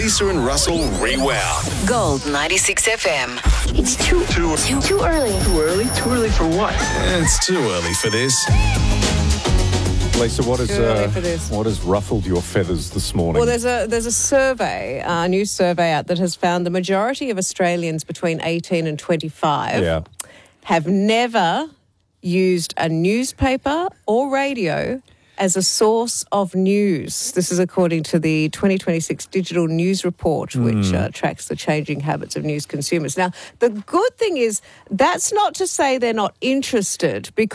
Lisa and Russell Rewound. Gold 96 FM. It's too early. Too early? Too early for what? It's too early for this. Lisa, what for this. has ruffled your feathers this morning? Well, there's a survey, a new survey out that has found the majority of Australians between 18 and 25 have never used a newspaper or radio as a source of news. This is according to the 2026 Digital News Report, which tracks the changing habits of news consumers. Now, the good thing is that's not to say they're not interested, because